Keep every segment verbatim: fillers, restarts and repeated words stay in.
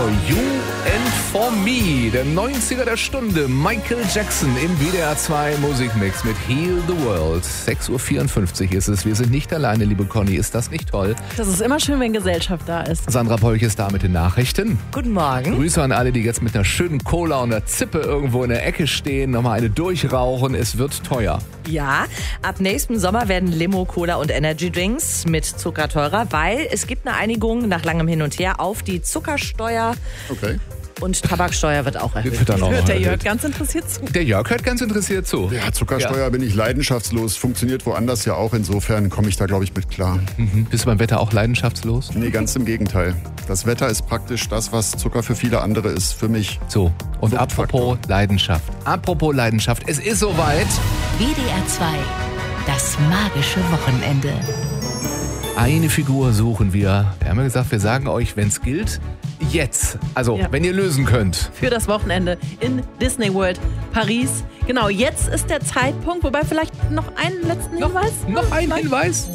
You and For Me, der neunziger der Stunde. Michael Jackson im W D R zwei Musikmix mit Heal the World. sechs Uhr vierundfünfzig ist es. Wir sind nicht alleine, liebe Conny. Ist das nicht toll? Das ist immer schön, wenn Gesellschaft da ist. Sandra Polch ist da mit den Nachrichten. Guten Morgen. Grüße an alle, die jetzt mit einer schönen Cola und einer Zippe irgendwo in der Ecke stehen. Nochmal eine durchrauchen. Es wird teuer. Ja, ab nächstem Sommer werden Limo, Cola und Energy Drinks mit Zucker teurer, weil es gibt eine Einigung nach langem Hin und Her auf die Zuckersteuer. Okay. Und Tabaksteuer wird auch erhöht. Wird dann auch Hört der erhöht. Jörg ganz interessiert zu. Der Jörg hört ganz interessiert zu. Ja, Zuckersteuer Ja. bin ich leidenschaftslos. Funktioniert woanders ja auch. Insofern komme ich da, glaube ich, mit klar. Mhm. Bist du beim Wetter auch leidenschaftslos? Nee, ganz im Gegenteil. Das Wetter ist praktisch das, was Zucker für viele andere ist. Für mich. So, und Suchtfaktor. apropos Leidenschaft. Apropos Leidenschaft, es ist soweit. W D R zwei, das magische Wochenende. Eine Figur suchen wir. Wir haben ja gesagt, wir sagen euch, wenn es gilt, jetzt. Also, Ja. wenn ihr lösen könnt. Für das Wochenende in Disney World Paris. Genau, jetzt ist der Zeitpunkt, wobei vielleicht noch einen letzten Hinweis. Noch ein Hinweis?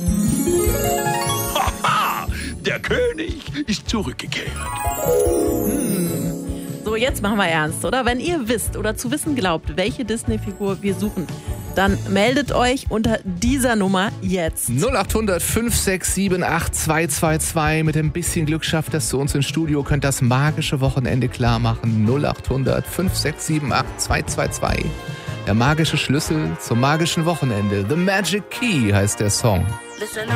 Der König ist zurückgekehrt. So, jetzt machen wir ernst, oder? Wenn ihr wisst oder zu wissen glaubt, welche Disney-Figur wir suchen, dann meldet euch unter dieser Nummer jetzt. null acht hundert fünf sechs sieben acht zwei zwei zwei. Mit ein bisschen Glück schafft das zu uns ins Studio. Könnt das magische Wochenende klar machen. null acht hundert fünf sechs sieben acht zwei zwei zwei. Der magische Schlüssel zum magischen Wochenende. The Magic Key heißt der Song.